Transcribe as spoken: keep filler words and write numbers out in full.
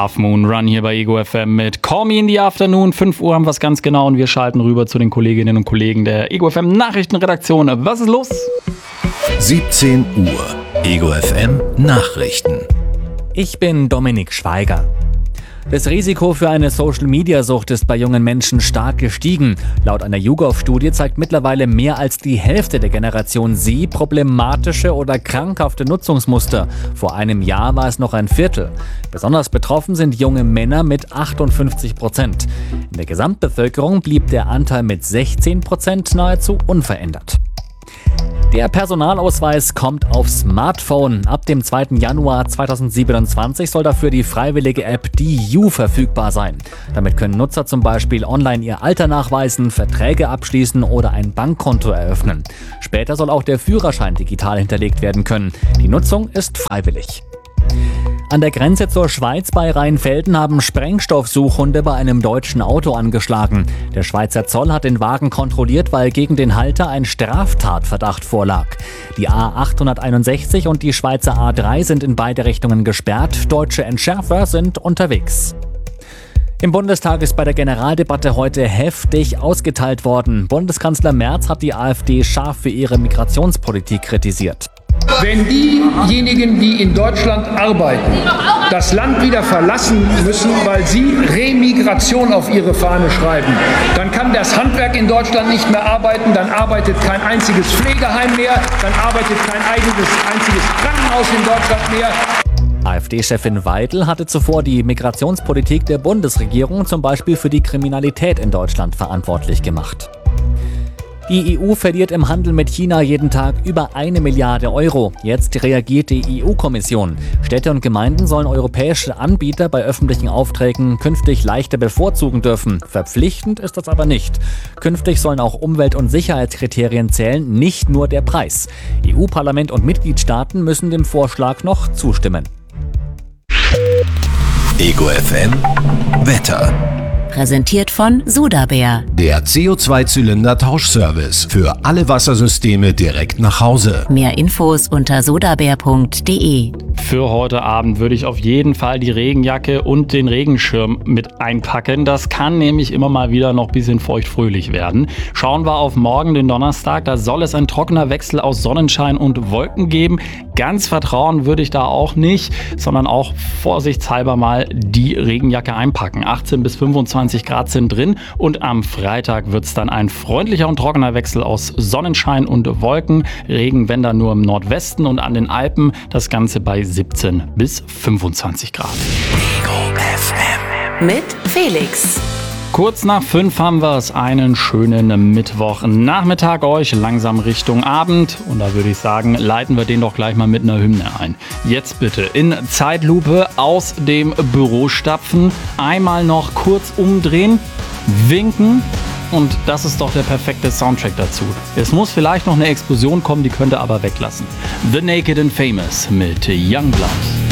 Half Moon Run hier bei Ego F M mit Call Me in the Afternoon. fünf Uhr haben wir es ganz genau und wir schalten rüber zu den Kolleginnen und Kollegen der Ego F M Nachrichtenredaktion. Was ist los? siebzehn Uhr. Ego F M Nachrichten. Ich bin Dominik Schweiger. Das Risiko für eine Social-Media-Sucht ist bei jungen Menschen stark gestiegen. Laut einer YouGov-Studie zeigt mittlerweile mehr als die Hälfte der Generation Z problematische oder krankhafte Nutzungsmuster. Vor einem Jahr war es noch ein Viertel. Besonders betroffen sind junge Männer mit achtundfünfzig Prozent. In der Gesamtbevölkerung blieb der Anteil mit sechzehn Prozent nahezu unverändert. Der Personalausweis kommt aufs Smartphone. Ab dem zweiten Januar zweitausendsiebenundzwanzig soll dafür die freiwillige App D U verfügbar sein. Damit können Nutzer zum Beispiel online ihr Alter nachweisen, Verträge abschließen oder ein Bankkonto eröffnen. Später soll auch der Führerschein digital hinterlegt werden können. Die Nutzung ist freiwillig. An der Grenze zur Schweiz bei Rheinfelden haben Sprengstoffsuchhunde bei einem deutschen Auto angeschlagen. Der Schweizer Zoll hat den Wagen kontrolliert, weil gegen den Halter ein Straftatverdacht vorlag. Die A achthunderteinundsechzig und die Schweizer A drei sind in beide Richtungen gesperrt. Deutsche Entschärfer sind unterwegs. Im Bundestag ist bei der Generaldebatte heute heftig ausgeteilt worden. Bundeskanzler Merz hat die AfD scharf für ihre Migrationspolitik kritisiert. Wenn diejenigen, die in Deutschland arbeiten, das Land wieder verlassen müssen, weil sie Remigration auf ihre Fahne schreiben, dann kann das Handwerk in Deutschland nicht mehr arbeiten, dann arbeitet kein einziges Pflegeheim mehr, dann arbeitet kein eigenes, einziges Krankenhaus in Deutschland mehr. AfD-Chefin Weidel hatte zuvor die Migrationspolitik der Bundesregierung zum Beispiel für die Kriminalität in Deutschland verantwortlich gemacht. Die E U verliert im Handel mit China jeden Tag über eine Milliarde Euro. Jetzt reagiert die E U-Kommission. Städte und Gemeinden sollen europäische Anbieter bei öffentlichen Aufträgen künftig leichter bevorzugen dürfen. Verpflichtend ist das aber nicht. Künftig sollen auch Umwelt- und Sicherheitskriterien zählen, nicht nur der Preis. E U-Parlament und Mitgliedstaaten müssen dem Vorschlag noch zustimmen. Ego F M Wetter. Präsentiert von Sodabär. Der C O zwei Zylinder Tauschservice für alle Wassersysteme direkt nach Hause. Mehr Infos unter sodabär punkt de. Für heute Abend würde ich auf jeden Fall die Regenjacke und den Regenschirm mit einpacken. Das kann nämlich immer mal wieder noch ein bisschen feuchtfröhlich werden. Schauen wir auf morgen, den Donnerstag. Da soll es ein trockener Wechsel aus Sonnenschein und Wolken geben. Ganz vertrauen würde ich da auch nicht, sondern auch vorsichtshalber mal die Regenjacke einpacken. achtzehn bis fünfundzwanzig Grad sind drin und am Freitag wird es dann ein freundlicher und trockener Wechsel aus Sonnenschein und Wolken. Regen, wenn dann nur im Nordwesten und an den Alpen. Das Ganze bei siebzehn bis fünfundzwanzig Grad. Ego F M. Mit Felix. Kurz nach fünf haben wir es, einen schönen Mittwochnachmittag euch, langsam Richtung Abend. Und da würde ich sagen, leiten wir den doch gleich mal mit einer Hymne ein. Jetzt bitte in Zeitlupe aus dem Büro stapfen, einmal noch kurz umdrehen, winken. Und das ist doch der perfekte Soundtrack dazu. Es muss vielleicht noch eine Explosion kommen, die könnt ihr aber weglassen. The Naked and Famous mit Youngblood.